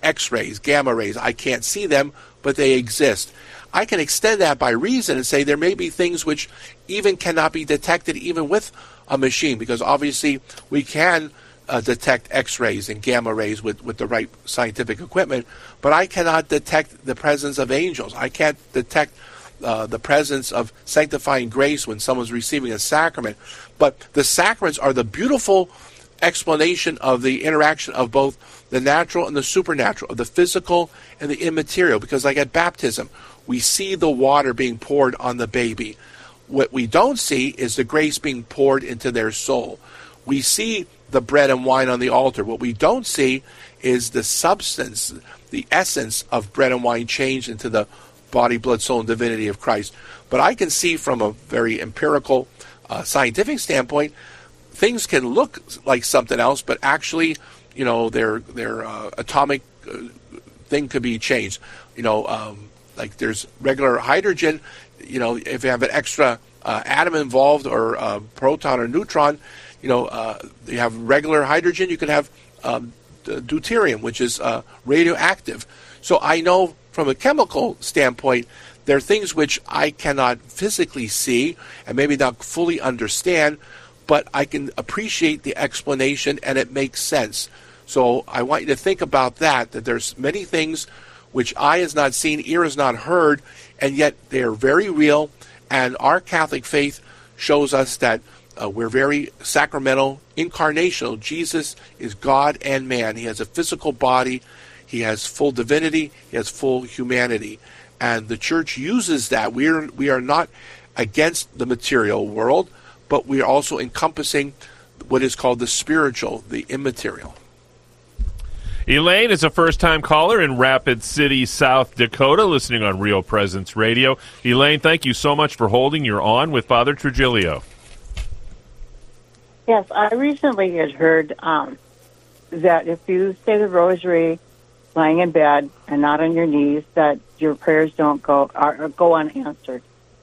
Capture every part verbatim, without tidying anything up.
X-rays, gamma rays. I can't see them, but they exist. I can extend that by reason and say there may be things which even cannot be detected even with a machine, because obviously we can uh, detect X-rays and gamma rays with, with the right scientific equipment, but I cannot detect the presence of angels. I can't detect uh, the presence of sanctifying grace when someone's receiving a sacrament. But the sacraments are the beautiful explanation of the interaction of both the natural and the supernatural, of the physical and the immaterial, because like at baptism, we see the water being poured on the baby. What we don't see is the grace being poured into their soul. We see the bread and wine on the altar. What we don't see is the substance, the essence of bread and wine changed into the body, blood, soul, and divinity of Christ. But I can see from a very empirical, uh, scientific standpoint, things can look like something else, but actually, you know, their their uh, atomic uh, thing could be changed. You know, um, like there's regular hydrogen. You know, if you have an extra uh, atom involved, or uh, proton or neutron, you know, uh, you have regular hydrogen. You can have um, deuterium, which is uh, radioactive. So I know from a chemical standpoint, there are things which I cannot physically see and maybe not fully understand, but I can appreciate the explanation and it makes sense. So I want you to think about that, that there's many things which eye has not seen, ear has not heard, and yet they're very real. And our Catholic faith shows us that uh, we're very sacramental, incarnational. Jesus is God and man. He has a physical body. He has full divinity. He has full humanity. And the Church uses that. We are, we are not against the material world, but we are also encompassing what is called the spiritual, the immaterial. Elaine is a first-time caller in Rapid City, South Dakota, listening on Real Presence Radio. Elaine, thank you so much for holding. You're on with Father Trujillo. Yes, I recently had heard um, that if you say the rosary lying in bed and not on your knees, that your prayers don't go are, go unanswered.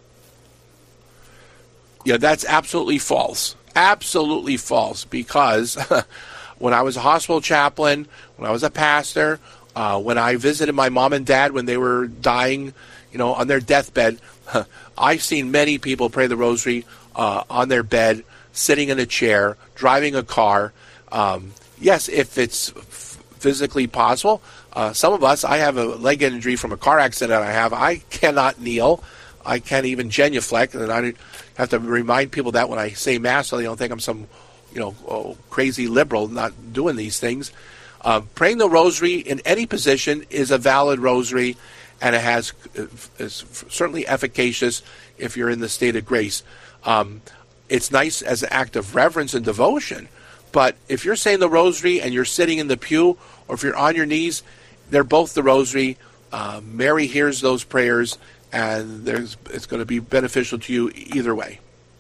Yeah, that's absolutely false. Absolutely false, because when I was a hospital chaplain, when I was a pastor, uh, when I visited my mom and dad when they were dying, you know, on their deathbed, I've seen many people pray the rosary uh, on their bed, sitting in a chair, driving a car. Um, yes, if it's f- physically possible. Uh, some of us, I have a leg injury from a car accident I have. I cannot kneel. I can't even genuflect, and I have to remind people that when I say Mass, so they don't think I'm some, you know, oh, crazy liberal not doing these things. Uh, praying the rosary in any position is a valid rosary, and it has is certainly efficacious if you're in the state of grace. Um, it's nice as an act of reverence and devotion, but if you're saying the rosary and you're sitting in the pew, or if you're on your knees, they're both the rosary. Uh, Mary hears those prayers, and there's, it's going to be beneficial to you either way.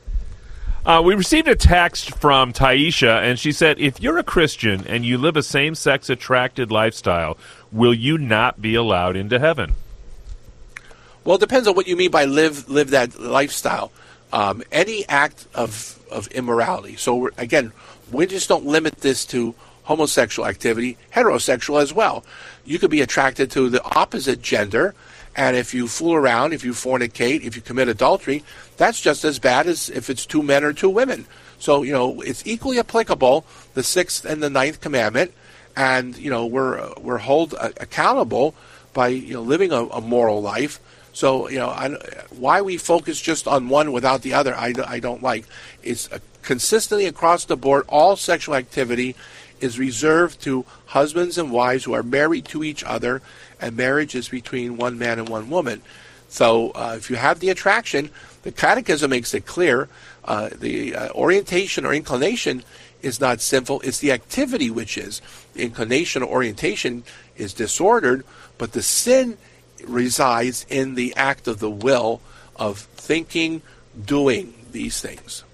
Uh, we received a text from Taisha, and she said, if you're a Christian and you live a same-sex attracted lifestyle, will you not be allowed into heaven? Well, it depends on what you mean by live live that lifestyle. Um, any act of, of immorality. So, we're, again, we just don't limit this to homosexual activity, heterosexual as well. You could be attracted to the opposite gender, and if you fool around, if you fornicate, if you commit adultery, that's just as bad as if it's two men or two women. So, you know, it's equally applicable, the sixth and the ninth commandment, and, you know, we're we're held accountable by, you know, living a, a moral life. So, you know, I, why we focus just on one without the other, I, I don't like. It's uh, consistently across the board, all sexual activity is reserved to husbands and wives who are married to each other, and marriage is between one man and one woman. So uh, if you have the attraction, the Catechism makes it clear, uh, the uh, orientation or inclination is not sinful, it's the activity which is. The inclination or orientation is disordered, but the sin resides in the act of the will of thinking, doing these things.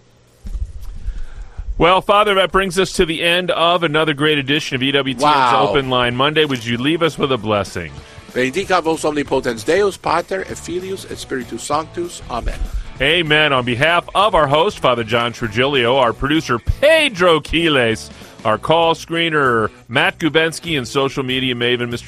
Well, Father, that brings us to the end of another great edition of E W T N's Wow. Open Line Monday. Would you leave us with a blessing? Benedicat vos omnipotens Deus, Pater, et Filius, et Spiritus Sanctus. Amen. Amen. On behalf of our host, Father John Trujillo, our producer, Pedro Quiles, our call screener, Matt Gubensky, and social media maven, Mister